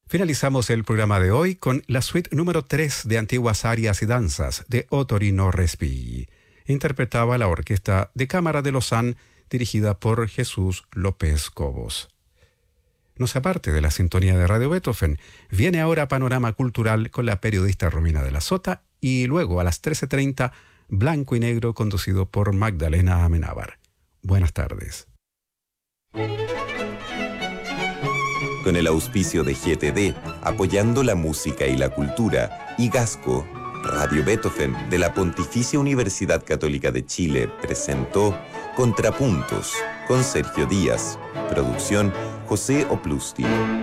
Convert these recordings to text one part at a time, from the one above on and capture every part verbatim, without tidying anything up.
Finalizamos el programa de hoy con la suite número tres de Antiguas Arias y Danzas de Ottorino Respighi. Interpretaba la Orquesta de Cámara de Lausanne, dirigida por Jesús López Cobos. No se aparte de la sintonía de Radio Beethoven. Viene ahora Panorama Cultural con la periodista Romina de la Sota y luego a las trece treinta Blanco y Negro conducido por Magdalena Amenábar. Buenas tardes. Con el auspicio de G T D, apoyando la música y la cultura, y Gasco, Radio Beethoven de la Pontificia Universidad Católica de Chile presentó Contrapuntos con Sergio Díaz. Producción José Oplusti.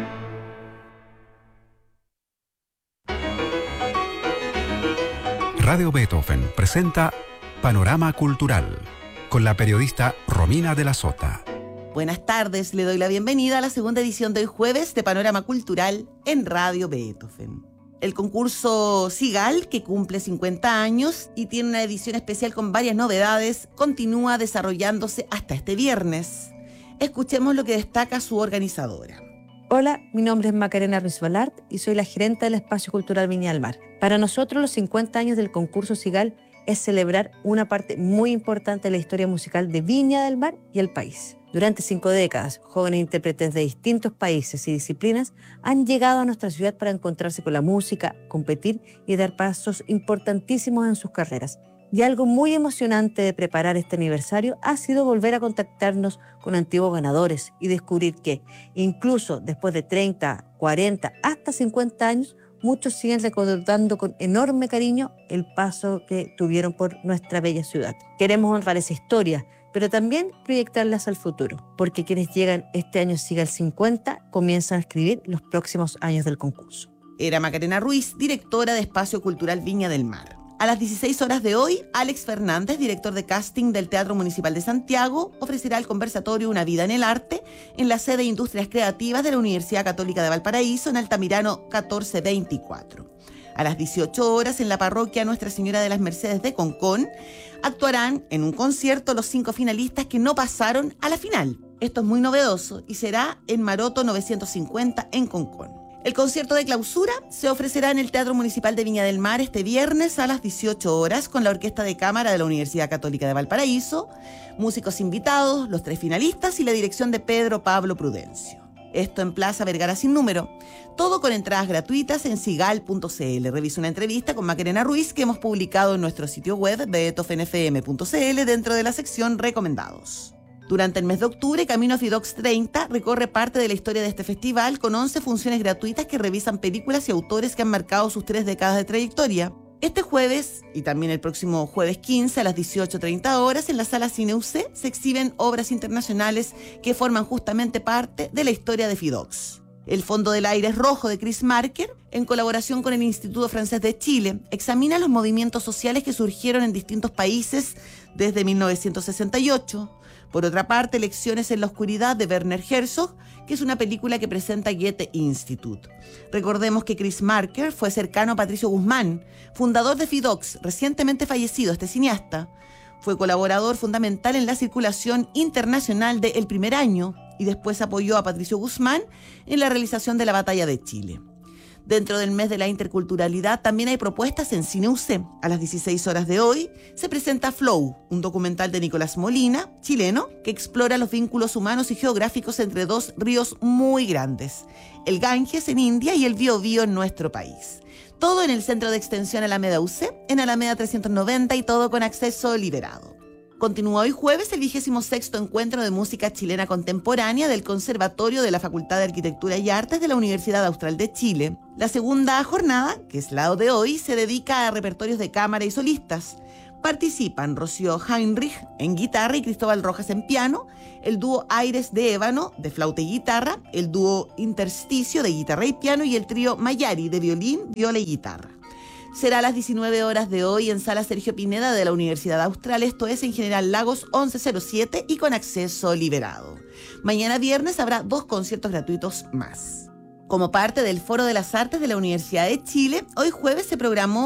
Radio Beethoven presenta Panorama Cultural con la periodista Romina de la Sota. Buenas tardes, le doy la bienvenida a la segunda edición de hoy jueves de Panorama Cultural en Radio Beethoven. El concurso Sigal, que cumple cincuenta años y tiene una edición especial con varias novedades, continúa desarrollándose hasta este viernes. Escuchemos lo que destaca su organizadora. Hola, mi nombre es Macarena Ruiz Balart y soy la gerenta del Espacio Cultural Viña del Mar. Para nosotros, los cincuenta años del concurso Sigal es celebrar una parte muy importante de la historia musical de Viña del Mar y el país. Durante cinco décadas, jóvenes intérpretes de distintos países y disciplinas han llegado a nuestra ciudad para encontrarse con la música, competir y dar pasos importantísimos en sus carreras. Y algo muy emocionante de preparar este aniversario ha sido volver a contactarnos con antiguos ganadores y descubrir que, incluso después de treinta, cuarenta, hasta cincuenta años, muchos siguen recordando con enorme cariño el paso que tuvieron por nuestra bella ciudad. Queremos honrar esa historia, pero también proyectarlas al futuro, porque quienes llegan este año Sigal cincuenta comienzan a escribir los próximos años del concurso. Era Macarena Ruiz, directora de Espacio Cultural Viña del Mar. A las dieciséis horas de hoy, Alex Fernández, director de casting del Teatro Municipal de Santiago, ofrecerá el conversatorio Una vida en el arte en la sede de Industrias Creativas de la Universidad Católica de Valparaíso, en Altamirano catorce veinticuatro. A las dieciocho horas, en la parroquia Nuestra Señora de las Mercedes de Concón, actuarán en un concierto los cinco finalistas que no pasaron a la final. Esto es muy novedoso y será en Maroto novecientos cincuenta en Concón. El concierto de clausura se ofrecerá en el Teatro Municipal de Viña del Mar este viernes a las dieciocho horas con la Orquesta de Cámara de la Universidad Católica de Valparaíso, músicos invitados, los tres finalistas y la dirección de Pedro Pablo Prudencio. Esto en Plaza Vergara sin número. Todo con entradas gratuitas en sigal punto c l. Revisa una entrevista con Macarena Ruiz que hemos publicado en nuestro sitio web beethoven f m punto c l dentro de la sección Recomendados. Durante el mes de octubre, Camino Fidox treinta recorre parte de la historia de este festival con once funciones gratuitas que revisan películas y autores que han marcado sus tres décadas de trayectoria. Este jueves, y también el próximo jueves quince a las dieciocho treinta horas, en la Sala Cine U C se exhiben obras internacionales que forman justamente parte de la historia de Fidox. El Fondo del Aire es Rojo de Chris Marker, en colaboración con el Instituto Francés de Chile, examina los movimientos sociales que surgieron en distintos países desde mil novecientos sesenta y ocho. Por otra parte, Lecciones en la Oscuridad de Werner Herzog, que es una película que presenta Goethe Institut. Recordemos que Chris Marker fue cercano a Patricio Guzmán, fundador de Fidox, recientemente fallecido este cineasta. Fue colaborador fundamental en la circulación internacional de El Primer Año y después apoyó a Patricio Guzmán en la realización de la Batalla de Chile. Dentro del mes de la interculturalidad también hay propuestas en Cine U C. A las dieciséis horas de hoy se presenta Flow, un documental de Nicolás Molina, chileno, que explora los vínculos humanos y geográficos entre dos ríos muy grandes, el Ganges en India y el Biobío en nuestro país. Todo en el Centro de Extensión Alameda U C, en Alameda trescientos noventa y todo con acceso liberado. Continúa hoy jueves el vigésimo sexto Encuentro de Música Chilena Contemporánea del Conservatorio de la Facultad de Arquitectura y Artes de la Universidad Austral de Chile. La segunda jornada, que es la de hoy, se dedica a repertorios de cámara y solistas. Participan Rocío Heinrich en guitarra y Cristóbal Rojas en piano, el dúo Aires de Ébano de flauta y guitarra, el dúo Intersticio de guitarra y piano y el trío Mayari de violín, viola y guitarra. Será a las diecinueve horas de hoy en Sala Sergio Pineda de la Universidad Austral, esto es en General Lagos once cero siete y con acceso liberado. Mañana viernes habrá dos conciertos gratuitos más. Como parte del Foro de las Artes de la Universidad de Chile, hoy jueves se programó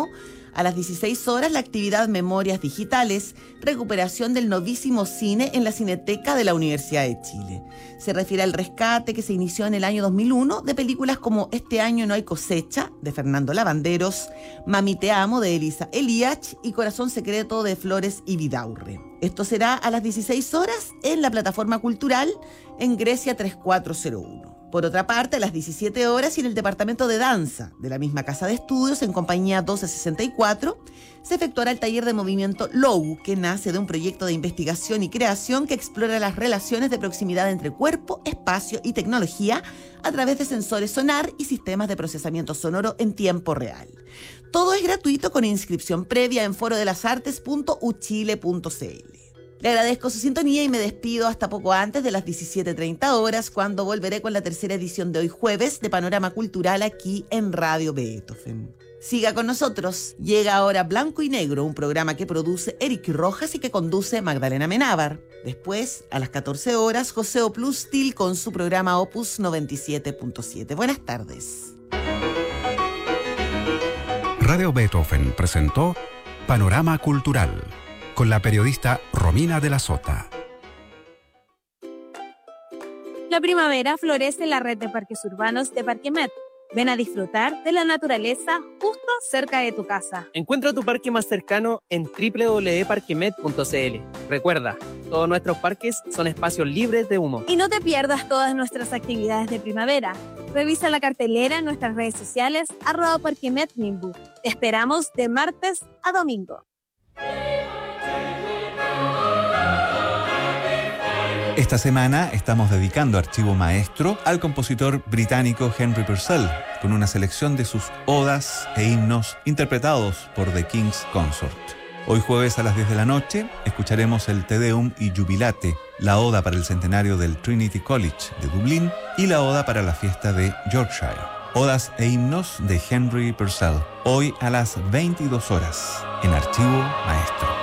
A las dieciséis horas, la actividad Memorias Digitales, recuperación del novísimo cine en la Cineteca de la Universidad de Chile. Se refiere al rescate que se inició en el año dos mil uno de películas como Este año no hay cosecha, de Fernando Lavanderos, Mami te amo, de Elisa Eliach y Corazón secreto, de Flores y Vidaurre. Esto será a las dieciséis horas en la plataforma cultural en Grecia tres cuatro cero uno. Por otra parte, a las diecisiete horas y en el departamento de danza de la misma casa de estudios, en compañía doce sesenta y cuatro, se efectuará el taller de movimiento L O U, que nace de un proyecto de investigación y creación que explora las relaciones de proximidad entre cuerpo, espacio y tecnología a través de sensores sonar y sistemas de procesamiento sonoro en tiempo real. Todo es gratuito con inscripción previa en foro de las artes punto u chile punto c l. Le agradezco su sintonía y me despido hasta poco antes de las diecisiete treinta horas, cuando volveré con la tercera edición de hoy jueves de Panorama Cultural aquí en Radio Beethoven. Siga con nosotros. Llega ahora Blanco y Negro, un programa que produce Eric Rojas y que conduce Magdalena Menábar. Después, a las catorce horas, José Oplustil con su programa Opus noventa y siete punto siete. Buenas tardes. Radio Beethoven presentó Panorama Cultural, con la periodista Romina de la Sota. La primavera florece en la red de parques urbanos de Parquemet. Ven a disfrutar de la naturaleza justo cerca de tu casa. Encuentra tu parque más cercano en doble u doble u doble u punto parquemet punto c l. Recuerda, todos nuestros parques son espacios libres de humo. Y no te pierdas todas nuestras actividades de primavera. Revisa la cartelera en nuestras redes sociales, arroba Parquemet Nimbu. Te esperamos de martes a domingo. Esta semana estamos dedicando Archivo Maestro al compositor británico Henry Purcell, con una selección de sus odas e himnos interpretados por The King's Consort. Hoy jueves a las diez de la noche escucharemos el Te Deum y Jubilate, la oda para el centenario del Trinity College de Dublín y la oda para la fiesta de Yorkshire. Odas e himnos de Henry Purcell, hoy a las veintidós horas en Archivo Maestro.